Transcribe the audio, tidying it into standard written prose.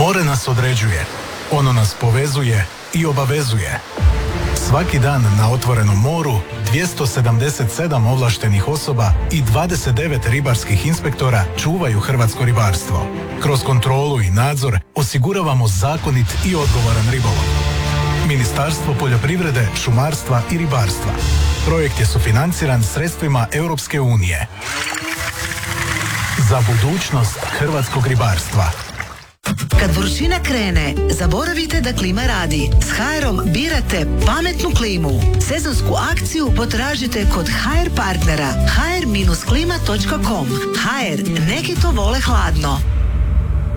More nas određuje, ono nas povezuje i obavezuje. Svaki dan na otvorenom moru 277 ovlaštenih osoba i 29 ribarskih inspektora čuvaju hrvatsko ribarstvo. Kroz kontrolu i nadzor osiguravamo zakonit i odgovoran ribolov. Ministarstvo poljoprivrede, šumarstva i ribarstva. Projekt je sufinanciran sredstvima Europske unije. Za budućnost hrvatskog ribarstva. Kad vrućina krene, zaboravite da klima radi. S HR-om birate pametnu klimu. Sezonsku akciju potražite kod HR partnera hr-klima.com. HR, neki to vole hladno.